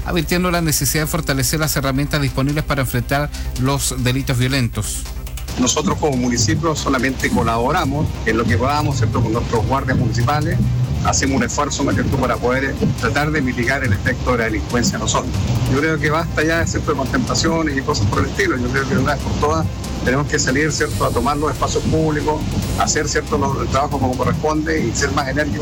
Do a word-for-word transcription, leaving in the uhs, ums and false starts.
advirtiendo la necesidad de fortalecer las herramientas disponibles para enfrentar los delitos violentos. Nosotros como municipio solamente colaboramos en lo que podamos, ¿cierto?, con nuestros guardias municipales. Hacemos un esfuerzo, ¿no?, para poder tratar de mitigar el efecto de la delincuencia nosotros. Yo creo que basta ya, ¿cierto?, de contemplaciones y cosas por el estilo. Yo creo que de una vez por todas tenemos que salir, ¿cierto?, a tomar los espacios públicos, hacer, ¿cierto?, los, el trabajo como corresponde y ser más enérgicos